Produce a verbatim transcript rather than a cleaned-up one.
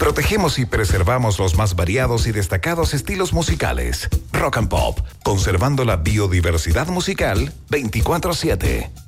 Protegemos y preservamos los más variados y destacados estilos musicales. Rock and Pop, conservando la biodiversidad musical veinticuatro siete.